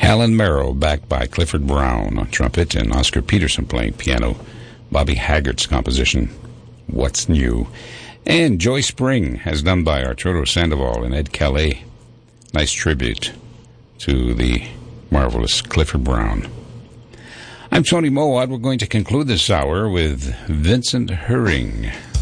Alan Merrill, backed by Clifford Brown on trumpet and Oscar Peterson playing piano. Bobby Haggart's composition, What's New? And Joy Spring, as done by Arturo Sandoval and Ed Calais. Nice tribute to the marvelous Clifford Brown. I'm Tony Mowat. We're going to conclude this hour with Vincent Herring